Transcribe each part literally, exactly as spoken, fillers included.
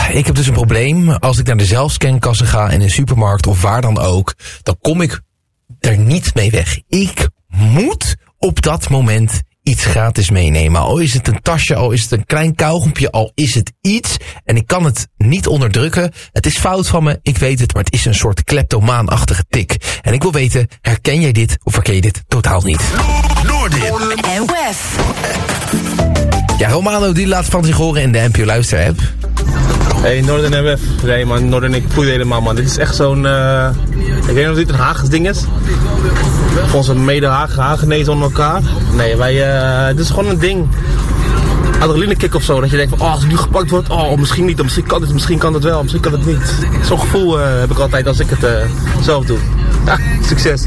ik heb dus een probleem. Als ik naar de zelfscankassen ga in een supermarkt of waar dan ook, dan kom ik er niet mee weg. Ik moet op dat moment iets gratis meenemen. Al is het een tasje, al is het een klein kauwgompje, al is het iets. En ik kan het niet onderdrukken. Het is fout van me, ik weet het, maar het is een soort kleptomaanachtige tik. En ik wil weten, herken jij dit of herken je dit totaal niet? Noordin en Wef. Ja, Romano die laat van zich horen in de N P O Luister app. Hey, Noordin en Wef. Nee man, Noordin, ik voel je helemaal man. Dit is echt zo'n, uh, ik weet niet of dit een Haags ding is. Voor onze mede-Hagenezen onder elkaar. Nee, wij, uh, dit is gewoon een ding. Adrenalinekick of zo. Dat je denkt van, oh, als ik nu gepakt word, oh, misschien niet. Misschien kan het, misschien kan het wel, misschien kan het niet. Zo'n gevoel uh, heb ik altijd als ik het uh, zelf doe. Ja, succes.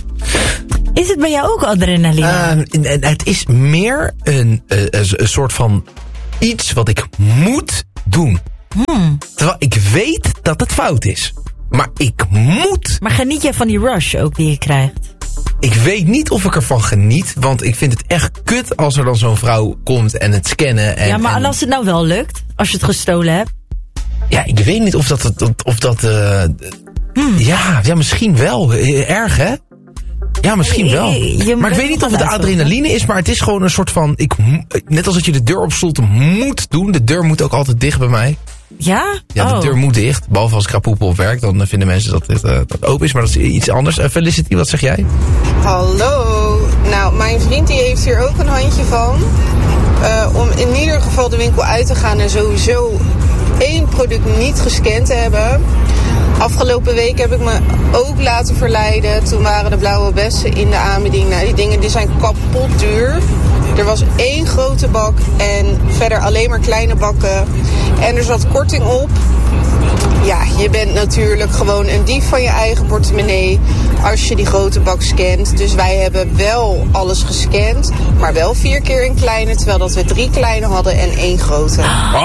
Is het bij jou ook adrenaline? Uh, het is meer een, een, een soort van iets wat ik moet doen. Hmm. Terwijl ik weet dat het fout is. Maar ik moet. Maar geniet jij van die rush ook die je krijgt? Ik weet niet of ik ervan geniet. Want ik vind het echt kut als er dan zo'n vrouw komt en het scannen. En, ja, maar en, als het nou wel lukt, als je het gestolen hebt. Ja, ik weet niet of dat... Of dat uh, hmm. ja, ja, misschien wel. Erg, hè? Ja, misschien wel. Maar ik weet niet of het de adrenaline is, maar het is gewoon een soort van... Ik, net als dat je de deur op slot moet doen. De deur moet ook altijd dicht bij mij. Ja? Ja, de oh. deur moet dicht. Behalve als ik ga poepen op werk, dan vinden mensen dat het uh, dat open is. Maar dat is iets anders. Uh, Felicity, wat zeg jij? Hallo. Nou, mijn vriend die heeft hier ook een handje van. Uh, om in ieder geval de winkel uit te gaan en sowieso één product niet gescand te hebben. Afgelopen week heb ik me ook laten verleiden. Toen waren de blauwe bessen in de aanbieding. Nou, die dingen die zijn kapot duur. Er was één grote bak en verder alleen maar kleine bakken. En er zat korting op. Ja, je bent natuurlijk gewoon een dief van je eigen portemonnee als je die grote bak scant. Dus wij hebben wel alles gescand, maar wel vier keer een kleine, terwijl dat we drie kleine hadden en één grote.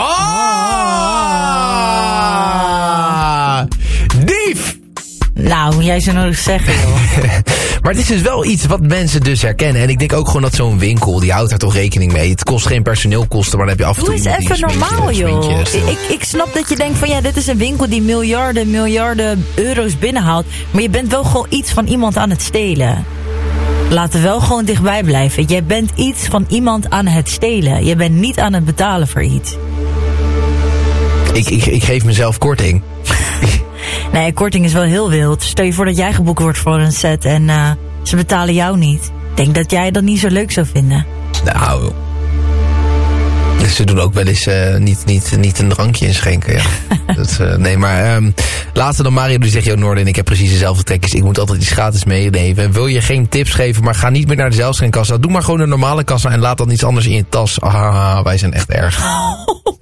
Ah! Dief! Nou, jij zou nodig zeggen, joh. Maar het is dus wel iets wat mensen dus herkennen. En ik denk ook gewoon dat zo'n winkel, die houdt daar toch rekening mee. Het kost geen personeelkosten, maar dan heb je af en toe Doe eens iemand even die normaal, joh. Ik, ik, ik snap dat je denkt van, ja, dit is een winkel die miljarden, miljarden euro's binnenhaalt. Maar je bent wel gewoon iets van iemand aan het stelen. Laat er wel gewoon dichtbij blijven. Jij bent iets van iemand aan het stelen. Je bent niet aan het betalen voor iets. Ik, ik, ik geef mezelf korting. Nee, korting is wel heel wild. Stel je voor dat jij geboekt wordt voor een set en uh, ze betalen jou niet. Ik denk dat jij dat niet zo leuk zou vinden. Nou, ze doen ook wel eens uh, niet, niet, niet een drankje inschenken. Ja. dat, uh, nee, maar um, laatste dan Mario, die zegt, joh Noordin, ik heb precies dezelfde trekjes. Ik moet altijd iets gratis meenemen. Wil je geen tips geven, maar ga niet meer naar de zelfscankassa. Doe maar gewoon een normale kassa en laat dan iets anders in je tas. Ah, wij zijn echt erg.